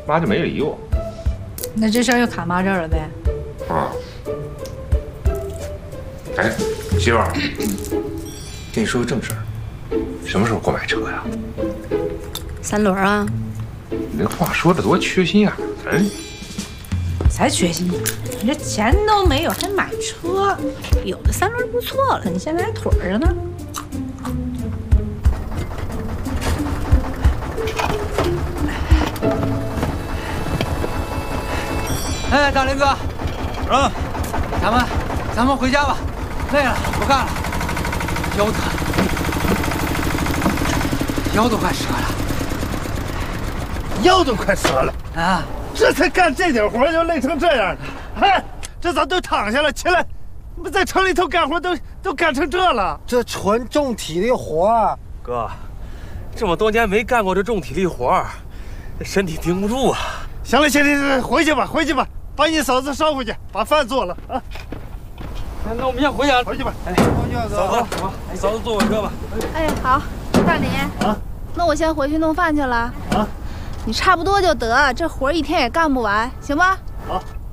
妈就没理我。 那这事儿又卡妈这儿了呗？ 啊。哎，媳妇儿，跟你说个正事儿，什么时候给我买车呀 3轮啊。 你这话说的多缺心眼啊！嗯。 才缺心眼，你这钱都没有还买车，有的3轮不错了，你现在还腿着呢。 哎，大林哥，啊，咱们回家吧，累了，不干了，腰都快折了， 腰都快折了啊！ 这才干这点活就累成这样了，哎，这咋都躺下了？起来，不在城里头干活都干成这了。 这纯重体力活啊， 哥，这么多年没干过这重体力活，这身体顶不住啊。 行了，行，回去吧，把你嫂子捎回去，把饭做了啊。 那我们先回去啊， 回去吧。 哎， 嫂子，嫂子坐我车吧。 哎，好，大林啊，那我先回去弄饭去了啊。你差不多就得，这活一天也干不完，行吧？ 好。